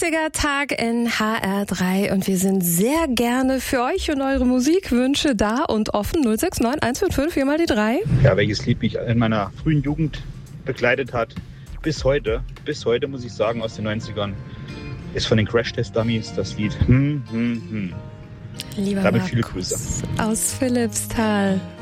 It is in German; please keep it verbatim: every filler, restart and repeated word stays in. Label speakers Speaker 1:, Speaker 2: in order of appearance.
Speaker 1: neunziger-Tag in H R drei und wir sind sehr gerne für euch und eure Musikwünsche da und offen. null sechs neun eins fünf fünf vier mal die drei.
Speaker 2: Ja, welches Lied mich in meiner frühen Jugend begleitet hat, bis heute, bis heute muss ich sagen, aus den neunzigern, ist von den Crash Test Dummies das Lied Hm, hm, hm.
Speaker 1: Lieber
Speaker 2: Damit
Speaker 1: Markus
Speaker 2: viele Grüße.
Speaker 1: aus Philippsthal.